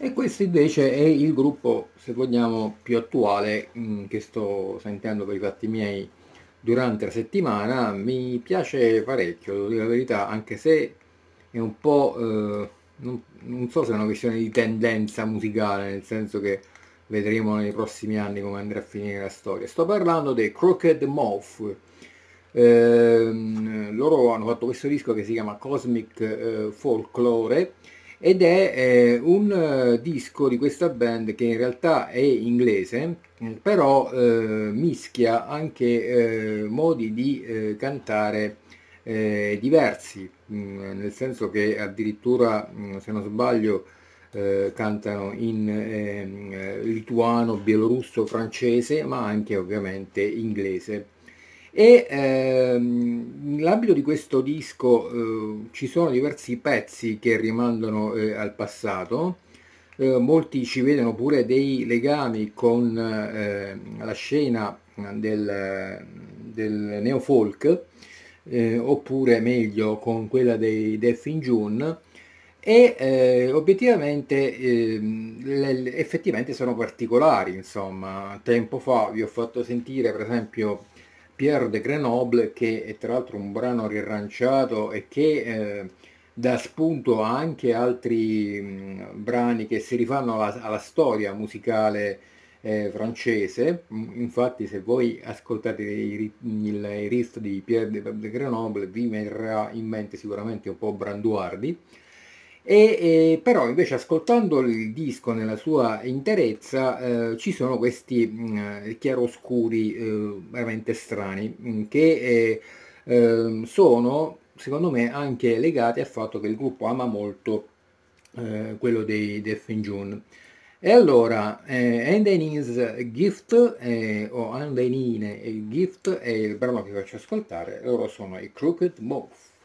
E questo invece è il gruppo, se vogliamo, più attuale che sto sentendo per i fatti miei durante la settimana. Mi piace parecchio, devo dire la verità, anche se è un po', non so se è una questione di tendenza musicale, nel senso che vedremo nei prossimi anni come andrà a finire la storia. Sto parlando dei Crooked Mouth. Loro hanno fatto questo disco che si chiama Cosmic Folklore ed è un disco di questa band che in realtà è inglese, però mischia anche modi di cantare diversi, nel senso che addirittura, se non sbaglio, cantano in lituano, bielorusso, francese, ma anche ovviamente inglese. E nell'ambito di questo disco ci sono diversi pezzi che rimandano al passato. Molti ci vedono pure dei legami con la scena del neofolk, oppure meglio con quella dei Death in June, e obiettivamente effettivamente sono particolari, insomma. Tempo fa vi ho fatto sentire per esempio Pierre de Grenoble, che è tra l'altro un brano riarrangiato e che dà spunto a anche altri brani che si rifanno alla storia musicale francese. Infatti, se voi ascoltate il riff di Pierre de Grenoble, vi verrà in mente sicuramente un po' Branduardi. Però invece ascoltando il disco nella sua interezza ci sono questi chiaroscuri veramente strani che sono secondo me anche legati al fatto che il gruppo ama molto quello dei Death in June. E allora, Andain's Gift o Andainine Gift è il brano che faccio ascoltare, loro sono i Crooked Mouth.